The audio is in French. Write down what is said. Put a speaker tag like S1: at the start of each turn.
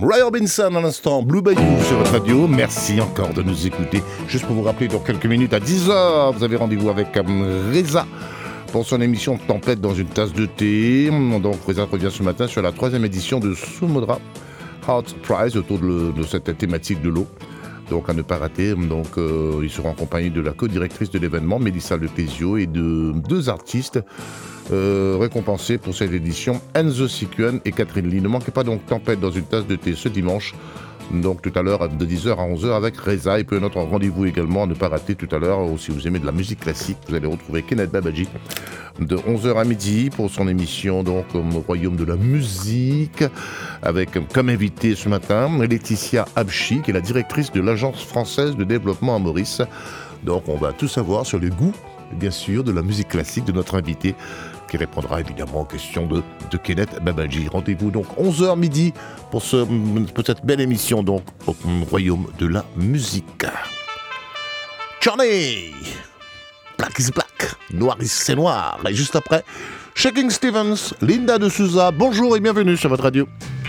S1: Ray Robinson à l'instant, Blue Bayou sur votre radio. Merci encore de nous écouter. Juste pour vous rappeler, dans quelques minutes à 10h, vous avez rendez-vous avec Reza pour son émission Tempête dans une tasse de thé. Donc Reza revient ce matin sur la 3e édition de Sumodra Heart Prize autour de cette thématique de l'eau. Donc à ne pas rater. Donc ils seront en compagnie de la co-directrice de l'événement, Mélissa Lepesio, et de 2 artistes récompensés pour cette édition, Enzo Sikuen et Catherine Lee. Ne manquez pas donc Tempête dans une tasse de thé ce dimanche. Donc tout à l'heure de 10h à 11h avec Reza, et puis notre rendez-vous également à ne pas rater tout à l'heure. Si vous aimez de la musique classique, vous allez retrouver Kenneth Babaji de 11h à midi pour son émission donc au Royaume de la musique, avec comme invité ce matin Laetitia Abchi, qui est la directrice de l'Agence française de développement à Maurice. Donc on va tout savoir sur les goûts, bien sûr, de la musique classique de notre invité, qui répondra évidemment aux questions de Kenneth Babaji. Rendez-vous donc 11h midi pour cette belle émission donc au Royaume de la musique. Johnny, Black is Black, Noir c'est Noir. Et juste après, Shaking Stevens, Linda de Souza. Bonjour et bienvenue sur votre radio.